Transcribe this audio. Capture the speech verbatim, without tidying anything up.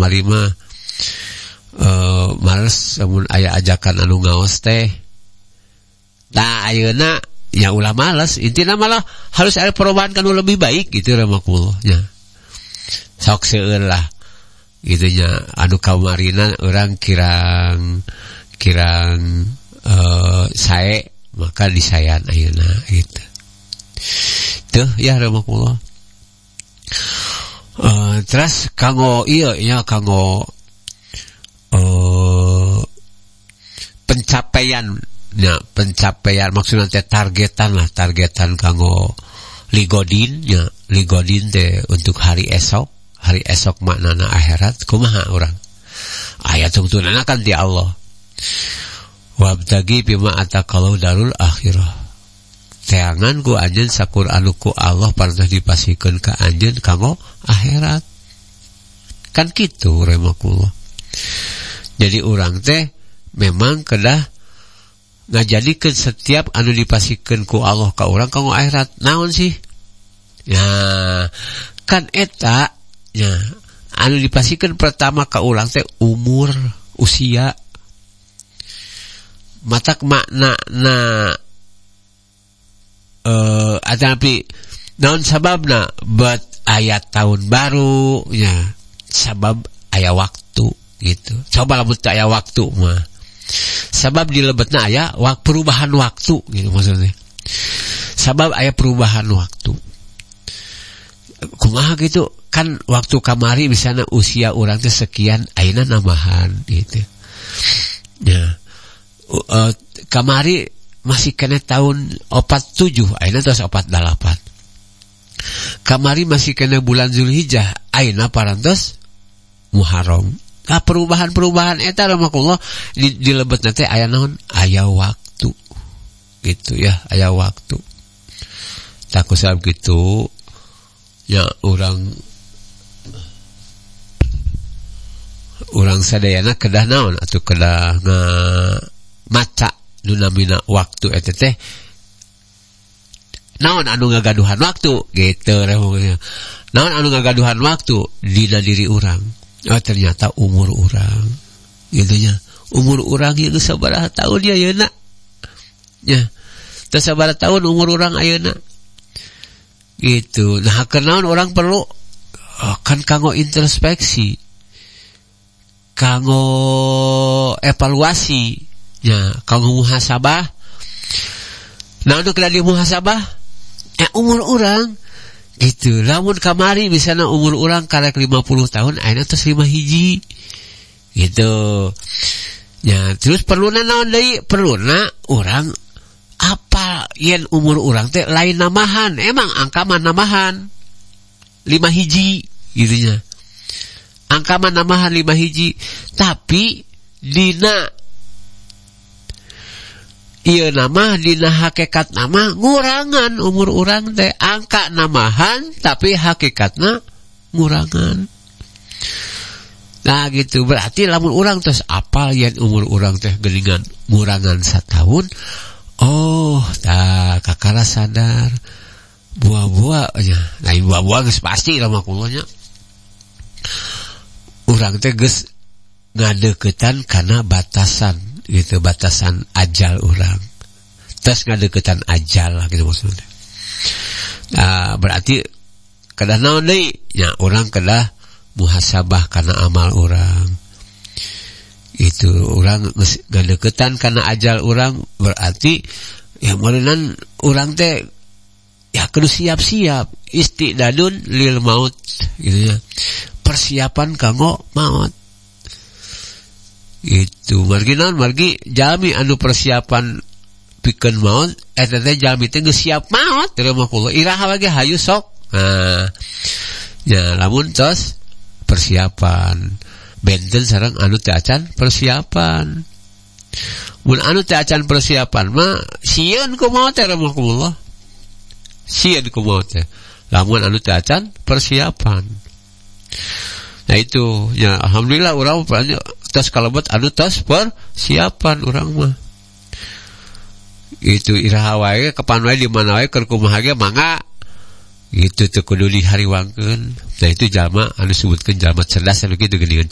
kamari mah uh, males namun aya ajakan anu ngaos teh. Nah ayeuna ya ulah males, intina malah harus ada perubahan kanu lebih baik gitu ramakul nya. Sok seueur lah gitu nya, anu kamarina urang kirang kirang uh, sae maka disayan ayeuna gitu. Tuh ya ramakul. Uh, terus kanggo iya ya kanggo uh, pencapaian ya pencapaian maksudnya teh targetan lah targetan kanggo ligodin ya ligodin teh untuk hari esok hari esok maknana akhirat kumaha urang ayat tuntunana kan di Allah wabtagi bima ataqallahu darul akhirah teangan ku anjeun sakur anu ku Allah parantos dipasikeun ka anjeun kanggo akhirat kan kitu remakullah. Jadi urang teh memang kedah ngajadikeun setiap anu dipasikeun ku Allah ka urang kanggo akhirat naon sih ya kan eta ya anu dipasikeun pertama ka urang teh umur usia matak makna na eh uh, tapi naon sababna buat ayat tahun baru ya sabab aya waktu gitu coba lamun teu aya waktu mah sabab dilebetna aya wak perubahan waktu gitu maksudnya sabab aya perubahan waktu kumaha gitu kan waktu kamari misalnya usia urang teh sekian ayeuna nambahan gitu ya uh, kamari masih kena tahun opat tujuh ayeuna tos opat dalapan kamari masih kena bulan Zulhijjah ayeuna parantos Muharram. Nah perubahan-perubahan eta ramakullah di, di lebetna teh aya naon aya waktu gitu ya aya waktu tak kusab gitu ya urang urang sadayana kedah naon atuh kedah ngamaca nu namina waktu eta teh naon anu ngagaduhan waktu gitu ramakullah naon anu ngagaduhan waktu dina diri urang. Oh ternyata umur urang gitu nya umur urang ieu sabaraha taun ya ayeuna nya teu sabaraha taun umur urang ayeuna gitu. Nah kenaon orang perlu oh, kan kanggo introspeksi kanggo evaluasi nya kanggo muhasabah. Nah anu kada dimuhasabah eh umur urang gitu. Lamun kamari misalnya umur urang karek lima puluh tahun ayeuna tos lima hiji gitu ya. Terus perluna naon deui perluna urang apa yen umur urang teh lain namahan emang angka mah namahan lima hiji gitu nya angka mah namahan lima hiji tapi dina ieu nama dina hakikat nama ngurangan umur urang teh angka namahan tapi hakikatna ngurangan. Nah gitu berarti lamun urang tos apal yen umur urang teh geuningan ngurangan satahun oh tah kakara sadar buah-buah nya lain buah-buah geus pasti ramakullah nya urang teh geus ngadeuketan kana batasan gitu batasan ajal orang terus ngadeketan ajal lah gitu maksudnya. Nah berarti kedah naon deui nya orang kedah muhasabah kana amal orang itu orang ngadeketan kana ajal orang berarti ya meureunnan orang teh ya kudu siap-siap istidadun lil maut gitu ya persiapan kanggo maut itu margi naon margi jalmi anu persiapan pikeun maut eta teh jalmi teh geus siap maot ramakullah iraha we hayu sok. Nah ya lamun tos persiapan benten sareng anu teu acan persiapan mun anu teu acan persiapan mah sieun ku maot ramakullah sieun ku maot lamun anu teu acan persiapan. Nah itu ya alhamdulillah urang banyak tos kalebet anu tos persiapan urang mah itu iraha wae kapan wae di mana wae keur kumaha ge mangga gitu teu kudu dihariwangkeun. Nah itu jalma anu sebutkeun jalma cerdas anu kitu geuningan